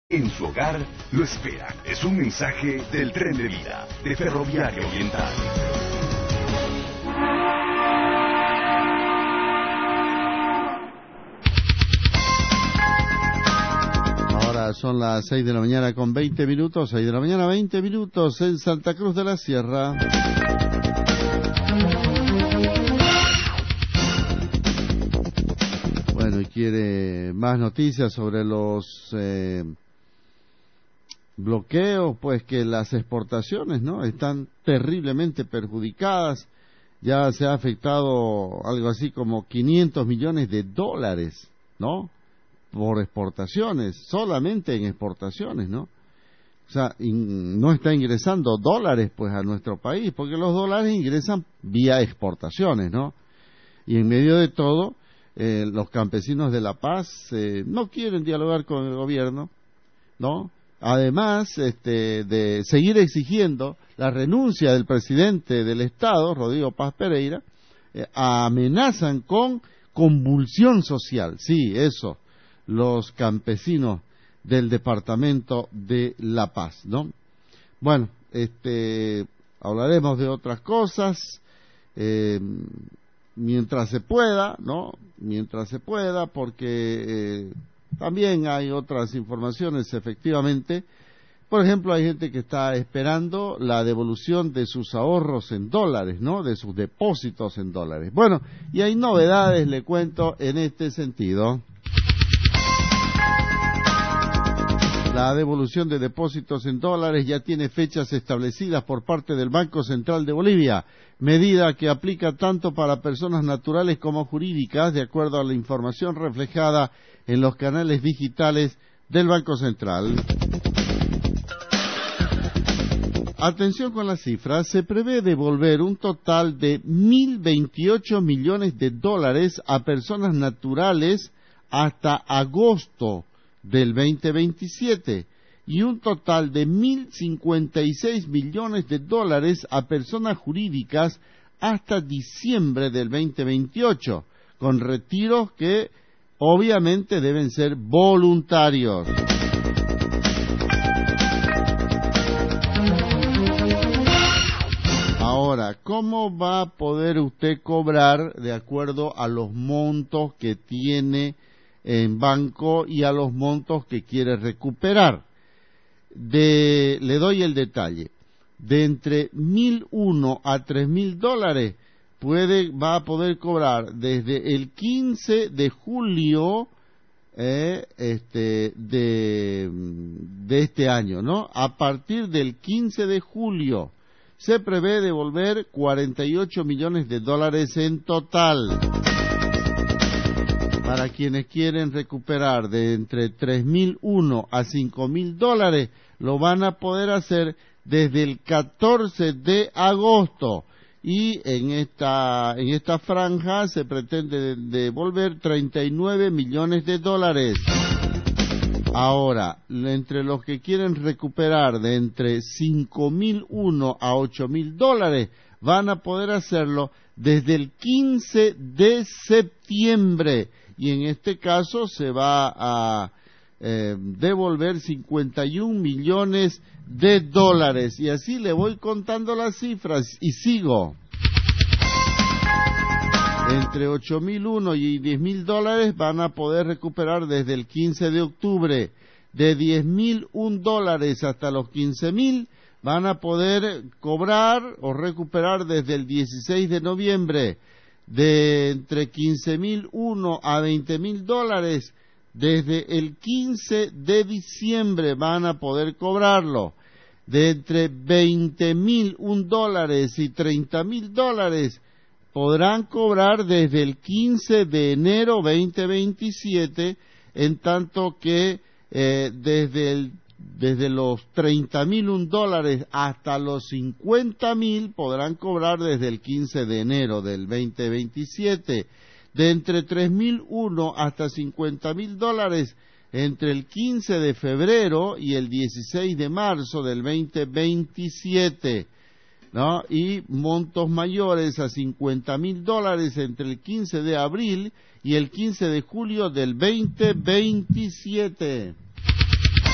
En su hogar lo espera. Es un mensaje del Tren de Vida de Ferroviaria Oriental. Ahora son las 6 de la mañana con 20 minutos, 6 de la mañana 20 minutos en Santa Cruz de la Sierra. Bueno, y quiere más noticias sobre los bloqueos, pues que las exportaciones, ¿no?, están terriblemente perjudicadas. Ya se ha afectado algo así como 500 millones de dólares, ¿no?, por exportaciones, solamente en exportaciones, ¿no? O sea, no está ingresando dólares, pues, a nuestro país, porque los dólares ingresan vía exportaciones, ¿no? Y en medio de todo, los campesinos de La Paz no quieren dialogar con el gobierno, ¿no? Además de seguir exigiendo la renuncia del presidente del Estado, Rodrigo Paz Pereira, amenazan con convulsión social. Sí, eso, los campesinos del departamento de La Paz, ¿no? Bueno, hablaremos de otras cosas mientras se pueda, ¿no? Mientras se pueda, porque también hay otras informaciones, efectivamente. Por ejemplo, hay gente que está esperando la devolución de sus ahorros en dólares, ¿no?, de sus depósitos en dólares. Bueno, y hay novedades, le cuento, en este sentido. La devolución de depósitos en dólares ya tiene fechas establecidas por parte del Banco Central de Bolivia, medida que aplica tanto para personas naturales como jurídicas, de acuerdo a la información reflejada en los canales digitales del Banco Central. Atención con las cifras, se prevé devolver un total de 1.028 millones de dólares a personas naturales hasta agosto del 2027 y un total de 1.056 millones de dólares a personas jurídicas hasta diciembre del 2028, con retiros que obviamente deben ser voluntarios. Ahora, ¿cómo va a poder usted cobrar de acuerdo a los montos que tiene en banco y a los montos que quiere recuperar? Le doy el detalle. De entre 1.001 a 3.000 dólares va a poder cobrar desde el 15 de julio de este año, ¿no? A partir del 15 de julio se prevé devolver 48 millones de dólares en total. Para quienes quieren recuperar de entre 3.001 a 5.000 dólares, lo van a poder hacer desde el 14 de agosto. Y en esta franja se pretende devolver 39 millones de dólares. Ahora, entre los que quieren recuperar de entre 5.001 a 8.000 dólares, van a poder hacerlo desde el 15 de septiembre. Y en este caso se va a devolver 51 millones de dólares. Y así le voy contando las cifras y sigo. Entre 8.001 y 10.000 dólares van a poder recuperar desde el 15 de octubre. De 10.001 dólares hasta los 15.000 van a poder cobrar o recuperar desde el 16 de noviembre. De entre 15.001 a 20.000 dólares, desde el 15 de diciembre van a poder cobrarlo. De entre 20.001 dólares y 30.000 dólares, podrán cobrar desde el 15 de enero 2027, en tanto que desde los 30.001 dólares hasta los 50.000 podrán cobrar desde el 15 de enero del 2027. De entre 3.001 hasta 50.000 dólares, entre el 15 de febrero y el 16 de marzo del 2027, ¿no? Y montos mayores a 50.000 dólares entre el 15 de abril y el 15 de julio del 2027.